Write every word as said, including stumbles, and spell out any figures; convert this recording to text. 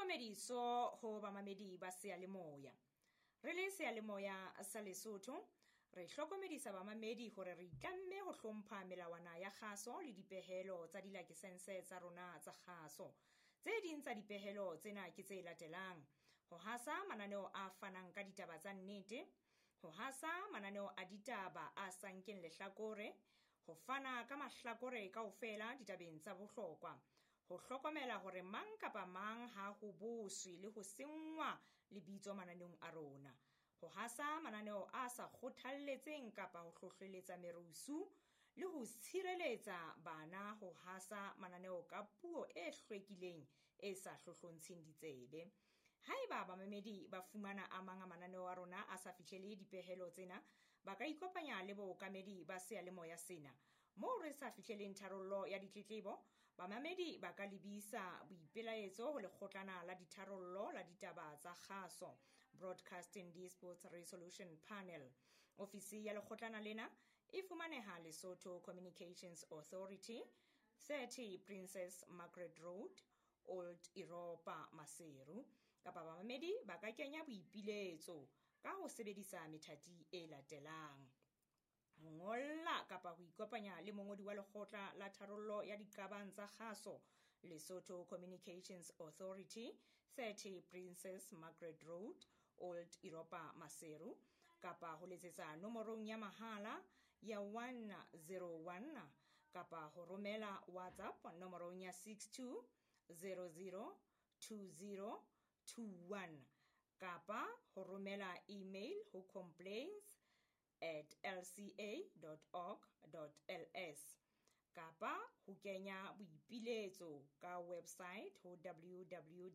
Tlhokomediso ho bamamedi ba seyalemoya. Re le seyalemoya sa Lesotho, re hlokomedisa bamamedi hore re itlamme ho hlompha melawana ya kgaso le dipehelo tsa dilakesense tsa rona tsa kgaso. Tse ding tsa dipehelo tsena ke tse latelang: ho hasa mananeo a fanang ka ditaba tsa nnete, ho hasa mananeo a ditaba a sa nkeng lehlakore, ho fana ka mahlakore kaofela ditabeng tsa bohlokwa, ho hlokomela hore mang kapa mang ha ho boswe le ho sengwa lebitso mananeong a rona, ho hasa mananeo a sa kgothalletseng kapa ho hlohleletsa merusu, le ho tshireletsa bana ho hasa mananeo ka puo e hlwekileng e sa hlohlontsheng ditsebe. Haeba bamamedi ba fumana a mang a mananeo a rona a sa fihlele dipehelo tsena, ba ka ikopanya le bookamedi ba seyalemoya sena. Moo re sa fihleleng tharollo ya ditletlebo, bamamedi ba ka lebisa boipelaetso ho Lekgotlana la Ditharollo la Ditaba tsa Kgaso, Broadcasting Dispute Resolution Panel. Ofisi ya lekgotlana lena e fumaneha Lesotho Communications Authority, thirty Princess Margaret Road, Old Europa, Maseru. Kapa bamamedi ba ka kenya boipiletso ka ho sebedisa methati e latelang: ho ngolla kapa ho ikopanya le mongodi wa Lekgotla la Tharollo ya Diqabang tsa Kgaso, Lesotho Communications Authority, thirty Princess Margaret Road, Old Europa, Maseru, kapa ho letsetsa nomorong ya mahala ya one zero one, kapa ho romela WhatsApp nomorong ya six two zero zero two zero two one, kapa ho romela email ho complaints at l c a dot org dot l s, kapa ho kenya boipiletso ka website ho w w